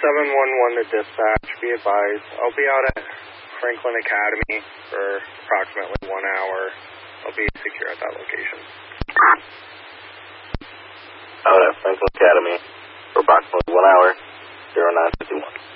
711 to dispatch. Be advised, I'll be out at Franklin Academy for approximately 1 hour. I'll be secure at that location. Out at Franklin Academy for approximately 1 hour, 0951.